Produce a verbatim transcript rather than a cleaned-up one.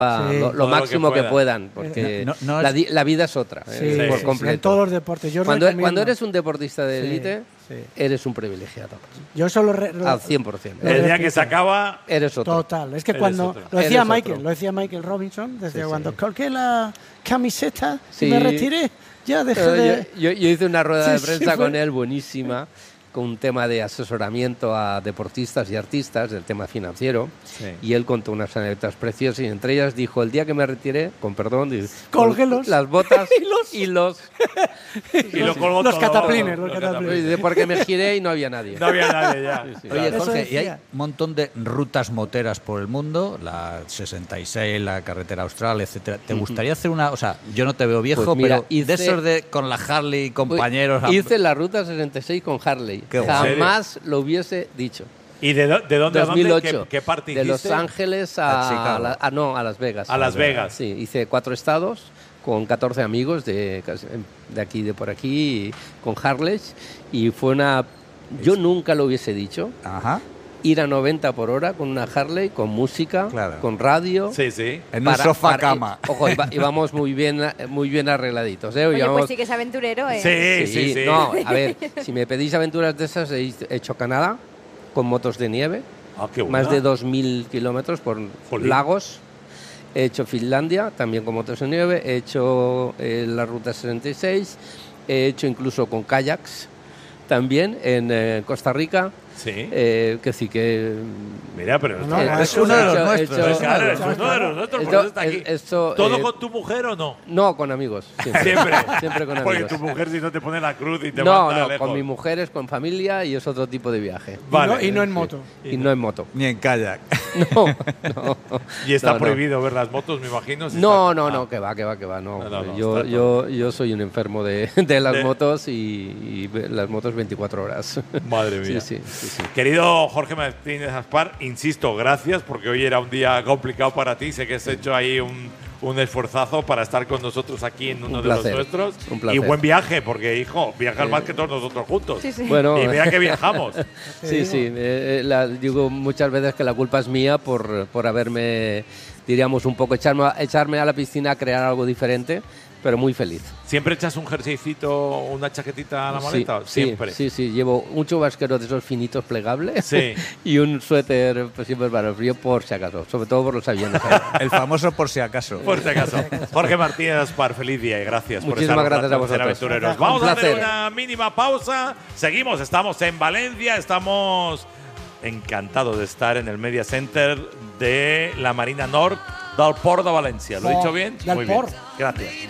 Sí, lo, lo máximo lo que, que puedan, porque no, no, no la, es... la vida es otra, sí, eh, por sí, completo. Sí, en todos los deportes. Yo cuando, cuando eres un deportista de élite, sí, sí. eres un privilegiado. Yo solo re, al cien por ciento. El día que se acaba, eres otro. Total. Es que cuando lo decía Michael, lo decía Michael Robinson, desde sí, cuando sí. colgué la camiseta sí. y me retiré, ya dejé Pero de. Yo, yo hice una rueda sí, de prensa sí, con él buenísima, con un tema de asesoramiento a deportistas y artistas, del tema financiero, sí. y él contó unas anécdotas preciosas, y entre ellas dijo, el día que me retiré, con perdón, colgué los, las botas y los, y los, y lo colgó los todo, cataplines, los los cataplines. Porque me giré y no había nadie. No había nadie ya. Sí, sí. Oye, Jorge, y hay un montón de rutas moteras por el mundo, la sesenta y seis, la carretera austral, etcétera. ¿Te gustaría hacer una, o sea, yo no te veo viejo, pues mira, pero hice, de esos de con la Harley, compañeros? Pues hice la ruta sesenta y seis con Harley. Qué Jamás lo hubiese dicho. ¿Y de, de dónde dos mil ocho, a dónde? ¿Qué, qué parte de hiciste? Los Ángeles a, a, la, a, no, a Las Vegas. A Las Vegas. Sí, hice cuatro estados con catorce amigos de, de aquí de por aquí, con Harley, y fue una... Yo nunca lo hubiese dicho. Ajá. Ir a noventa por hora con una Harley, con música, claro. con radio. Sí, sí. En un sofá cama. Ojo, íbamos muy bien, muy bien arregladitos. ¿eh? Oye, íbamos, pues sí que es aventurero, ¿eh? Sí, sí, sí, sí. No, a ver, si me pedís aventuras de esas, he hecho Canadá con motos de nieve. Ah, qué buena. Más de dos mil kilómetros por Jolín. lagos. He hecho Finlandia, también con motos de nieve. He hecho eh, la Ruta sesenta y seis. He hecho incluso con kayaks también en eh, Costa Rica. Sí. Eh, que sí que... Mira, pero... No, no, es uno de los hecho, nuestros. hecho, claro, es uno de los nuestros, por eso está aquí. Esto, ¿Todo eh, con tu mujer o no? No, con amigos. Siempre. Siempre. Siempre con Porque amigos. tu mujer si no te pone la cruz y te No, manda no, lejos. con mi mujer es con familia y es otro tipo de viaje. Vale. Y, no, y no en moto. Sí. Y, y no en moto. Ni en kayak. No, no. Y está no, prohibido no. ver las motos, me imagino. Si no, está... no, ah. no, que va, que va, que va. No. No, no, no, yo, yo, yo soy un enfermo de, de las de... motos y, y las motos veinticuatro horas. Madre mía. Sí, sí, sí, sí. Querido Jorge Martínez Aspar, insisto, gracias, porque hoy era un día complicado para ti. Sé que has hecho ahí un, un esfuerzazo para estar con nosotros aquí en uno un de placer, los nuestros. Un placer. Y buen viaje, porque, hijo, viajas eh, más que todos nosotros juntos. Sí, sí. Bueno, y mira que viajamos. Sí, sí. Eh, la, digo muchas veces que la culpa es mía por, por haberme, diríamos, un poco echarme, echarme a la piscina a crear algo diferente, pero muy feliz. ¿Siempre echas un jerseycito, una chaquetita a la maleta? Sí, siempre. Sí, sí, llevo un chubasquero de esos finitos plegables sí. y un suéter pues, siempre para el frío por si acaso, sobre todo por los aviones. El famoso por si acaso. Por si acaso. Jorge Martínez Aspar, feliz día y gracias Muchísimas por estar gracias a vosotros. Aventureros. Vamos a hacer una mínima pausa. Seguimos, estamos en Valencia, estamos encantados de estar en el Media Center de la Marina Nord del Port de Valencia. ¿Lo he dicho bien? Del Muy Port. bien. Gracias.